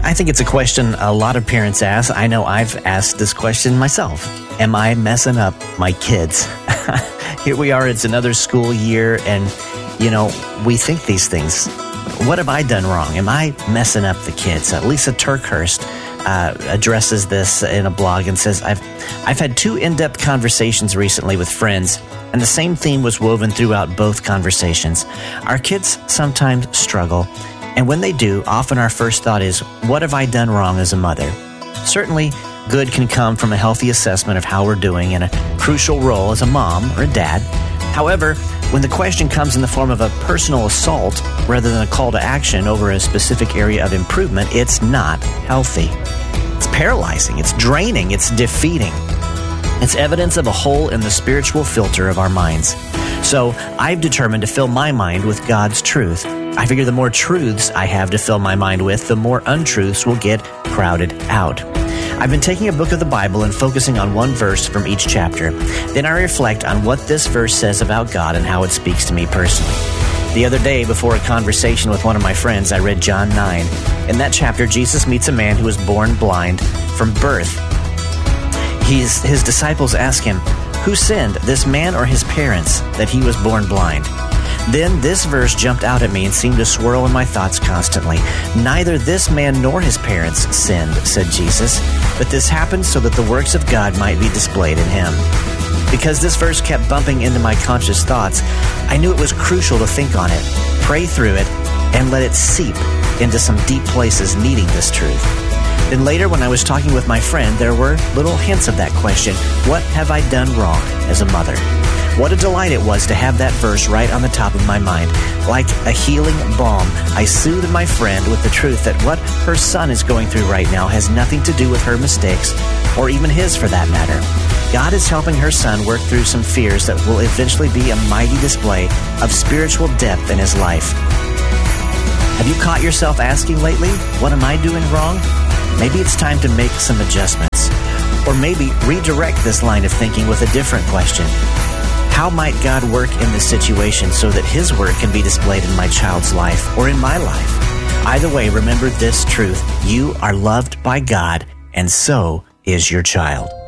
I think it's a question a lot of parents ask. I know I've asked this question myself. Am I messing up my kids? Here we are, it's another school year, and, we think these things. What have I done wrong? Am I messing up the kids? Lisa Turkhurst addresses this in a blog and says, I've had 2 in-depth conversations recently with friends, and the same theme was woven throughout both conversations. Our kids sometimes struggle, and when they do, often our first thought is, what have I done wrong as a mother? Certainly, good can come from a healthy assessment of how we're doing and a crucial role as a mom or a dad. However, when the question comes in the form of a personal assault rather than a call to action over a specific area of improvement, it's not healthy. It's paralyzing, it's draining, it's defeating. It's evidence of a hole in the spiritual filter of our minds. So I've determined to fill my mind with God's truth. I figure the more truths I have to fill my mind with, the more untruths will get crowded out. I've been taking a book of the Bible and focusing on one verse from each chapter. Then I reflect on what this verse says about God and how it speaks to me personally. The other day, before a conversation with one of my friends, I read John 9. In that chapter, Jesus meets a man who was born blind from birth. His disciples ask him, who sinned, this man or his parents, that he was born blind? Then this verse jumped out at me and seemed to swirl in my thoughts constantly. Neither this man nor his parents sinned, said Jesus, but this happened so that the works of God might be displayed in him. Because this verse kept bumping into my conscious thoughts, I knew it was crucial to think on it, pray through it, and let it seep into some deep places needing this truth. Then later, when I was talking with my friend, there were little hints of that question. What have I done wrong as a mother? What a delight it was to have that verse right on the top of my mind. Like a healing balm, I soothed my friend with the truth that what her son is going through right now has nothing to do with her mistakes, or even his for that matter. God is helping her son work through some fears that will eventually be a mighty display of spiritual depth in his life. Have you caught yourself asking lately, what am I doing wrong? Maybe it's time to make some adjustments. Or maybe redirect this line of thinking with a different question. How might God work in this situation so that His word can be displayed in my child's life or in my life? Either way, remember this truth. You are loved by God, and so is your child.